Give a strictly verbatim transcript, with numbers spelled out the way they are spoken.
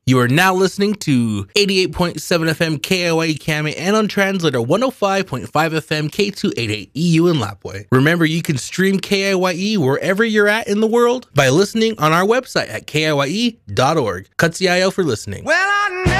You are now listening to eighty-eight point seven F M K I Y E Kami and on translator one oh five point five F M K two eighty-eight E U in Lapwai. Remember, you can stream K I Y E wherever you're at in the world by listening on our website at K I Y E dot org. Katsiayo for listening. Well,